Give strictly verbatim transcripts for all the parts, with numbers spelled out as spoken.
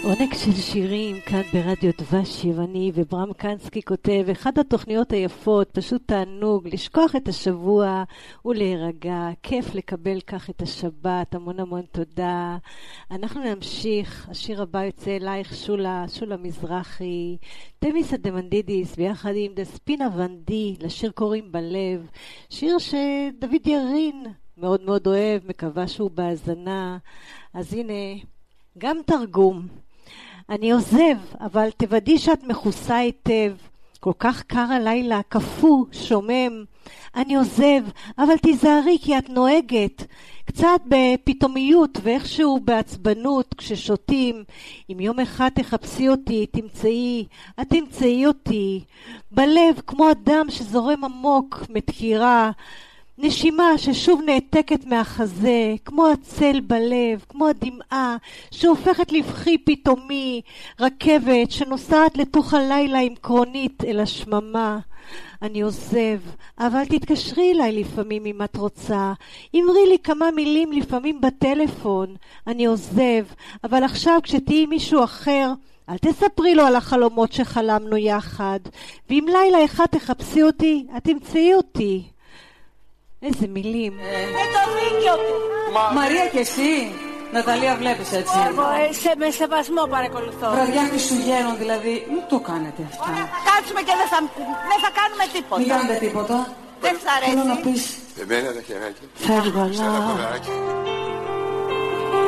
עונג של שירים כאן ברדיו דבש יווני, וברם קנסקי כותב, אחד התוכניות היפות, פשוט תענוג לשכוח את השבוע ולהירגע, כיף לקבל כך את השבת, המון המון תודה. אנחנו נמשיך, השיר הבא יוצא אלייך שולה, שולה מזרחי, תמיסה דמנדידיס ביחד עם דספינה ונדי, לשיר קוראים בלב, שיר שדוד ירין מאוד מאוד אוהב, מקווה שהוא בהזנה. אז הנה גם תרגום. אני עוזב, אבל תוודאי שאת מכוסה היטב. כל כך קר הלילה, קפוא, שומם. אני עוזב, אבל תיזהרי כי את נוהגת. קצת בפתאומיות ואיכשהו בעצבנות כששותים. אם יום אחד תחפשי אותי, תמצאי, את תמצאי אותי. בלב כמו אדם שזורם עמוק, מתקירה. נשימה ששוב נעתקת מהחזה, כמו הצל בלב, כמו הדמעה שהופכת לבכי פתאומי, רכבת שנוסעת לתוך הלילה עם קרונית אל השממה. אני עוזב, אבל תתקשרי אליי לפעמים אם את רוצה, אמרי לי כמה מילים לפעמים בטלפון. אני עוזב, אבל עכשיו כשתהיי מישהו אחר, אל תספרי לו על החלומות שחלמנו יחד, ואם לילה אחד תחפשי אותי, את תמצאי אותי. איזה מילים. Με το δίκιο του. Μαρία και εσύ, Ναταλία, βλέπεις έτσι. Εγώ σε, με σεβασμό παρακολουθώ. Βραδιά Χριστουγέννων δηλαδή, μην το κάνετε αυτά. Ωραία, θα κάτσουμε και δεν θα, δεν θα κάνουμε τίποτα. Μην κάνετε τίποτα. Δεν σ' αρέσει. Θέλω να πεις. Εμένα τα χεράκια. Φεύγω αλλά.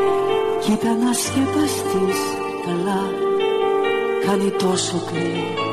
Κοίτα να σκεπαστείς καλά. Κάνει τόσο κλείνει.